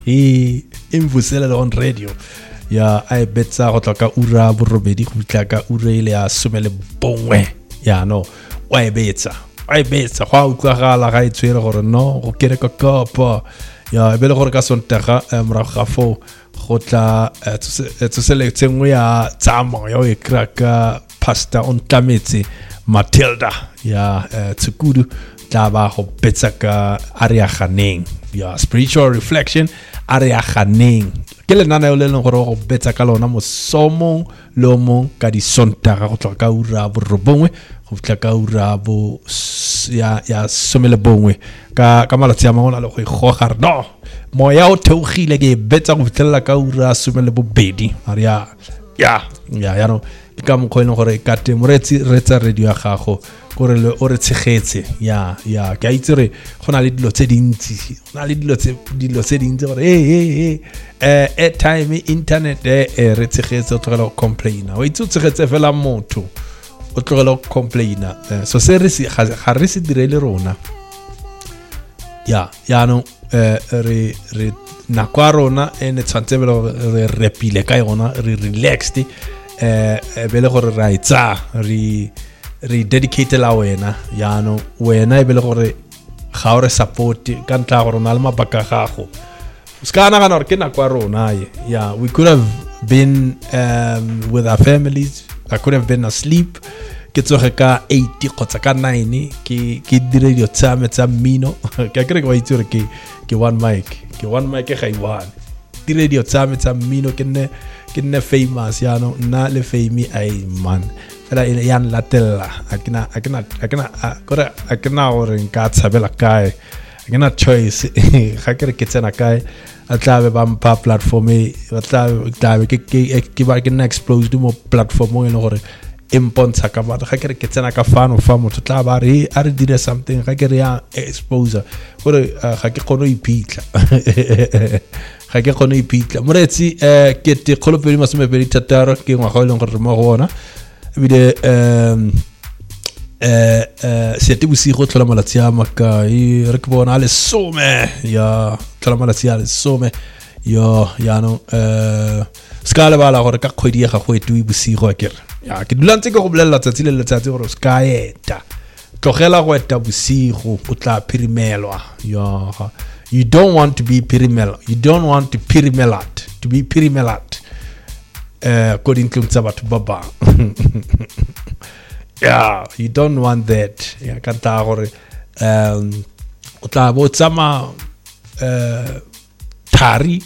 e mvuselelo on radio ya a betsa go tloka ura borobedi go fitla ka ura ile ya somele bongwe ya no wa betsa go utlwagala ga itswele gore no go kere ka kopa ya bele gore ka sontaga morago ga fo go tla tsosele tsengwe ya tsamo ya e kraka pasta on tametse Matilda ya tsukudu tla ba go betsa ka area ganeng ya spiritual reflection area ganeng ke le nana le leng gore go betsa ka lona mosomo lomo ka di sontaga go tloka ura borobongwe go fitla ka ura bo ya somele bongwe ka malatsi a mangwe le go igoga no moya o theogile ke betsa go fitlela ka ura somele bobedi aria ya no ka mo khoino gore ka te moretsi retsa radio ya gago gore le o re tshegetse ya ke a itse re gona le dilo tse dintsi gore time internet re tshegetse o tlogela go complaina o itse o tshegetse fela motho o tlogela go complaina so se re ga re se direle rona ya no re nakwa rona ene tshwantse re repile ka yona re relaxed bele gore ra itsa re dedicate la wena ya no wena e bele gore ga o re support ka ntla gore na le mabaka gago ska na gana gore ke nakwa rona yeah we could have been with our families. I could have been asleep ke tsoge ka 8 kgotsa ka 9 ke dire dio tsame tsa mino ke kere go itse gore ke one mic ga I one dire dio tsame tsa mino ke nne famous ya no na le fame ai man fela yan latella akina gore nka tsabela kae akina choice ga kere ke tsena kae a tlabe ba mpa platform e tlabe ke ba ke na explode mo platform e le gore impontsha ka ba ga kere ke tsena ka fano fa motho tla ba re a re dire something ga kere ya exposure gore ga ke kgono ipitla ga ke kgono ipitla moretsi ke te kholopedi masomepedi tataro ke ngwa go le gore mo go bona ebile se te bosigo tlhola malatsi a makai re ke bona le some ya tlhola malatsi a le some ya no skala bala gore ka kgwedi ya gago e tu bosigo a kere ya ke dula ntse ke go bolela tsatsi le letsatsi gore ska eta tlogela go eta bosigo o tla phirimelwa ya you don't want to be pirimel you don't want to be pirimelat according to tsa batho ba ba yeah you don't want that ya ka ta gore o tla bo tsama thari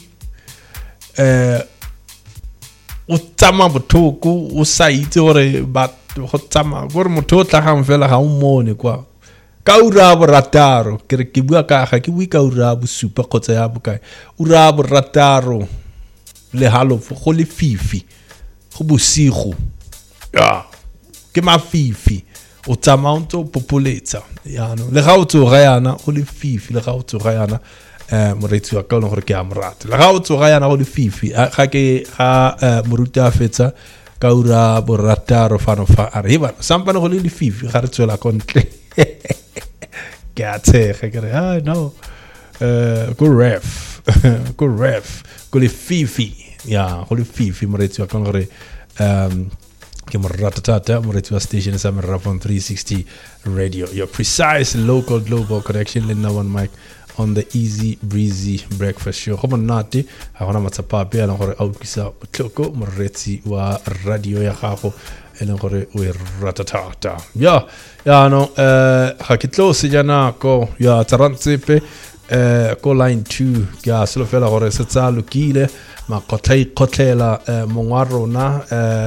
o tsama botoko o sa itse gore ba go tsama gore motho o tla gang fela ga o mone kwa ka ura bo rataro ke bua ka ga ke bui ka ura bo supa kgotsa ya bokae ura bo rataro le halofo go le fifi go bosigo ya ke mafifi o tsama o ntse o popoletsa ya no le ga o tsoga yana go le fifi le ga o tsoga yana moretsi wa ka le gore ke a morata le ga o tsoga yana go le fifi ga ke ga moruta a fetsa ka ura bo rataro fano fa a re bana sampane go le fifi ga re tswela kontle ke a tshega ke re no go ref go le fifi ya go le fifi moretsi wa ka gore ke moratata moretsi wa station sa Merafon 360 radio your precise local global connection le na one mic on the easy breezy breakfast show go monate ha gona matsapape a le gore a utlisa botlhoko moretsi wa radio ya gago e leng gore o e ratatata ya no ha ke tlo se jana ko ya tsarantsepe ko line 2 ke a selo fela gore se tsa lokile makotlela mongwarona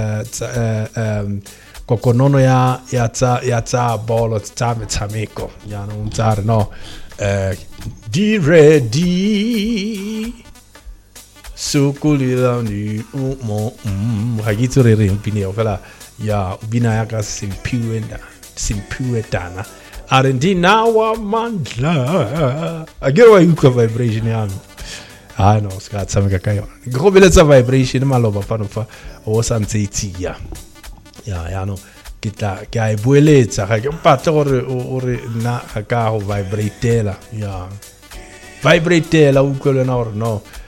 kokonono ya tsa bolo tsa metshameko ya no ntsare no di ready sukulila ni mo ga kitso re mpine fela ya bina ya ka simpiwetana arendina wa mandla agero wa yuka vibration ya no ska tsameka kayo go beletsa vibration maloba fa o sa ntse itsia ya no ke a bueletsa ga ke mpatle gore o re nna ga ka go vibratela ya vibratela utlwe le wena gore no